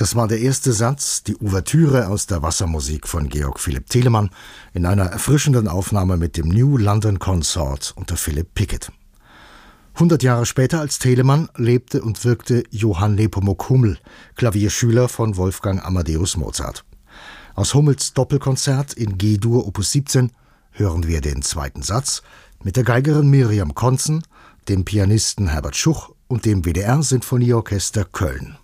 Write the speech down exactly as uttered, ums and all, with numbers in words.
Das war der erste Satz, die Ouvertüre aus der Wassermusik von Georg Philipp Telemann in einer erfrischenden Aufnahme mit dem New London Consort unter Philip Pickett. Hundert Jahre später als Telemann lebte und wirkte Johann Nepomuk Hummel, Klavierschüler von Wolfgang Amadeus Mozart. Aus Hummels Doppelkonzert in G-Dur Opus siebzehn hören wir den zweiten Satz mit der Geigerin Miriam Konzen, dem Pianisten Herbert Schuch und dem W D R Sinfonieorchester Köln.